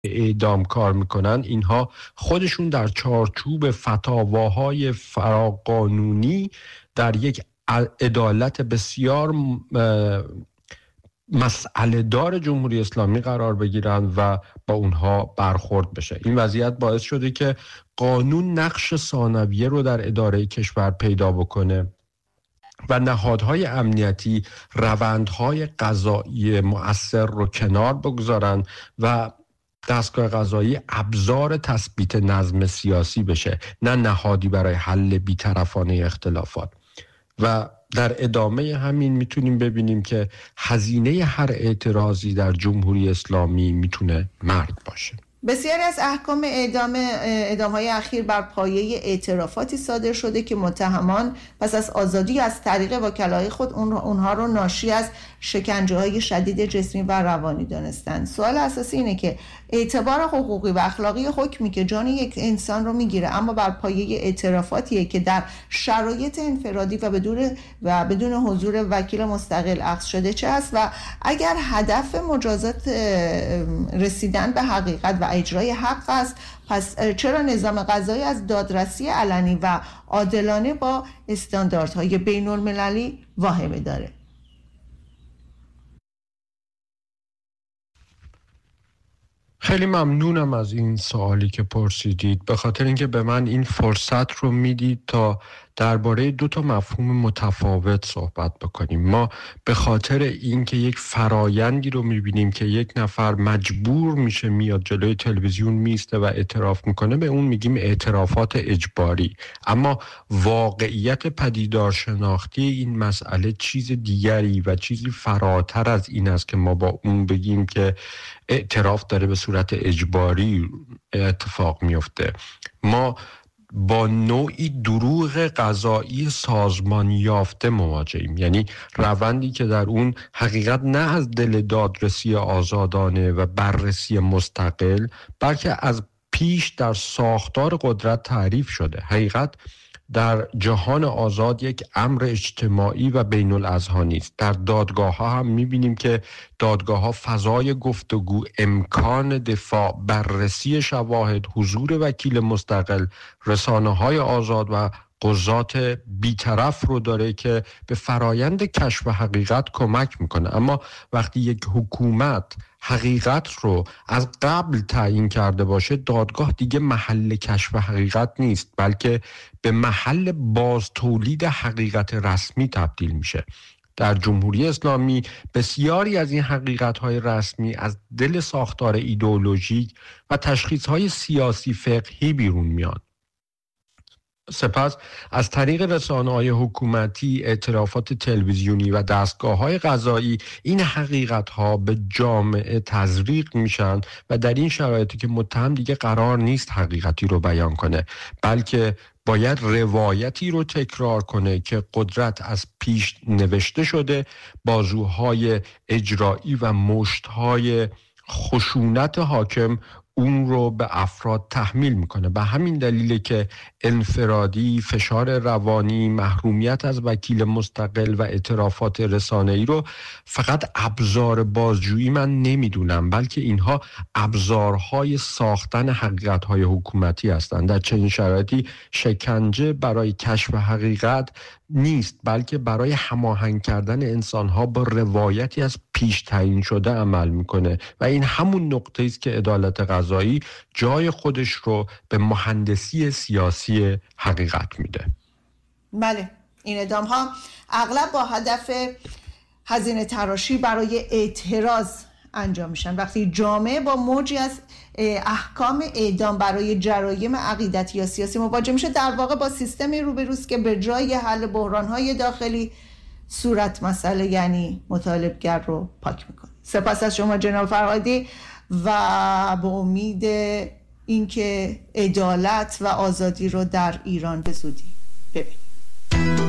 اعدام کار میکنن، اینها خودشون در چارچوب فتاواهای فراقانونی در یک عدالت بسیار مسئله دار جمهوری اسلامی قرار بگیرن و با اونها برخورد بشه. این وضعیت باعث شده که قانون نقش ثانویه رو در اداره کشور پیدا بکنه و نهادهای امنیتی روندهای قضایی مؤثر رو کنار بگذارن و دستگاه قضایی ابزار تثبیت نظم سیاسی بشه، نه نهادی برای حل بی‌طرفانه اختلافات. و در ادامه همین میتونیم ببینیم که هزینه هر اعتراضی در جمهوری اسلامی میتونه مرگ باشه. بسیاری از احکام اعدام‌های اخیر بر پایه اعترافاتی صادر شده که متهمان پس از آزادی از طریق وکلای خود اونها رو ناشی از شکنجه‌های شدید جسمی و روانی دانستند. سوال اساسی اینه که اعتبار حقوقی و اخلاقی حکمی که جان یک انسان رو میگیره اما بر پایه اعترافاتیه که در شرایط انفرادی و بدون حضور وکیل مستقل اخذ شده چه است و اگر هدف مجازات رسیدن به حقیقت و اجرای حق است، پس چرا نظام قضایی از دادرسی علنی و عادلانه با استانداردهای بین المللی واهمه داره؟ خیلی ممنونم از این سوالی که پرسیدید، به خاطر اینکه به من این فرصت رو میدید تا درباره دو تا مفهوم متفاوت صحبت بکنیم. ما به خاطر اینکه یک فرایندی رو میبینیم که یک نفر مجبور میشه میاد جلوی تلویزیون میسته و اعتراف میکنه، به اون میگیم اعترافات اجباری. اما واقعیت پدیدار شناختی این مسئله چیز دیگری و چیزی فراتر از این است که ما با اون بگیم که اعتراف داره به صورت اجباری اتفاق میفته. ما با نوعی دروغ قضایی سازمان یافته مواجهیم، یعنی روندی که در اون حقیقت نه از دل دادرسی آزادانه و بررسی مستقل، بلکه از پیش در ساختار قدرت تعریف شده. حقیقت در جهان آزاد یک امر اجتماعی و بین الاذهانی است. در دادگاه ها هم میبینیم که دادگاه ها فضای گفتگو، امکان دفاع، بررسی شواهد، حضور وکیل مستقل، رسانه های آزاد و قضات بیطرف رو داره که به فرایند کشف حقیقت کمک میکنه. اما وقتی یک حکومت حقیقت رو از قبل تعیین کرده باشه، دادگاه دیگه محل کشف حقیقت نیست، بلکه به محل باز تولید حقیقت رسمی تبدیل میشه. در جمهوری اسلامی بسیاری از این حقیقت‌های رسمی از دل ساختار ایدئولوژیک و تشخیص‌های سیاسی فقهی بیرون میاد. سپس از طریق رسانه‌های حکومتی، اعترافات تلویزیونی و دستگاه‌های قضایی این حقیقت‌ها به جامعه تزریق میشن و در این شرایطی که متهم دیگه قرار نیست حقیقتی رو بیان کنه، بلکه باید روایتی رو تکرار کنه که قدرت از پیش نوشته شده، بازوهای اجرایی و مشت‌های خشونت حاکم اون رو به افراد تحمیل میکنه. به همین دلیله که انفرادی، فشار روانی، محرومیت از وکیل مستقل و اعترافات رسانه‌ای رو فقط ابزار بازجویی من نمیدونم، بلکه اینها ابزارهای ساختن حقیقت‌های حکومتی هستند. در چنین شرایطی شکنجه برای کشف حقیقت نیست، بلکه برای هماهنگ کردن انسان‌ها با روایتی از پیش تعیین شده عمل میکنه و این همون نقطه است که عدالت قضایی جای خودش رو به مهندسی سیاسی حقیقت میده. بله، این اعدام‌ها اغلب با هدف هزینه تراشی برای اعتراض انجام میشن. وقتی جامعه با موجی از احکام اعدام برای جرایم عقیدتی یا سیاسی مواجه میشه، در واقع با سیستمی روبروست که به جای حل بحران‌های داخلی صورت مسئله یعنی مطالبگر رو پاک میکنه. سپاس از شما جناب فرهادی و به امید اینکه عدالت و آزادی رو در ایران به زودی ببینیم.